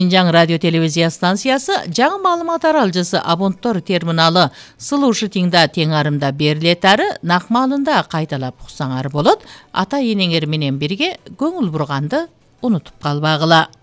Жаң радио телевизия станциясы жаң маалымат аралжысы абонттор терминалы сылушы тиңда теңарымда берилетары нақмалында қайталап құсаңар болот. Ата енеңер менен бирге көңіл бұрғанды унутуп калбагыла.